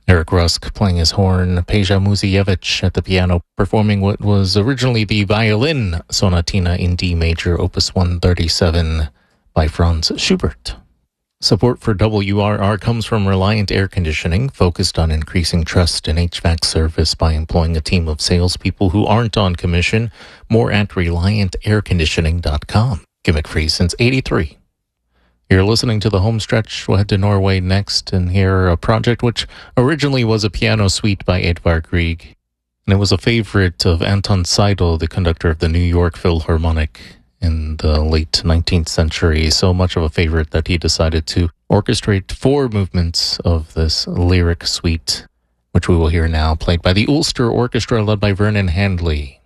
Eric Rusk playing his horn, Peja Muzievich at the piano, performing what was originally the violin sonatina in D major, opus 137 by Franz Schubert. Support for WRR comes from Reliant Air Conditioning, focused on increasing trust in HVAC service by employing a team of salespeople who aren't on commission. More at ReliantAirConditioning.com. Gimmick-free since '83. You're listening to the home stretch. We'll head to Norway next and hear a project which originally was a piano suite by Edvard Grieg. And it was a favorite of Anton Seidel, the conductor of the New York Philharmonic in the late 19th century. So much of a favorite that he decided to orchestrate 4 movements of this lyric suite, which we will hear now, played by the Ulster Orchestra led by Vernon Handley.